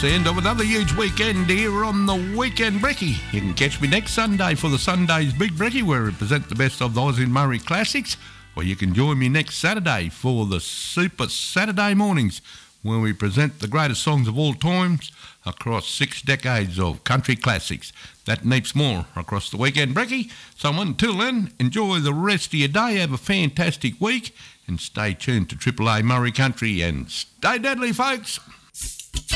the end of another huge weekend here on the Weekend Brekkie. You can catch me next Sunday for the Sunday's Big Brekkie, where we present the best of the Oz and Murray classics, or you can join me next Saturday for the Super Saturday mornings, where we present the greatest songs of all times across 6 decades of country classics. That and heaps more across the Weekend Brekkie. So until then, enjoy the rest of your day, have a fantastic week, and stay tuned to Triple A Murray Country, and stay deadly, folks.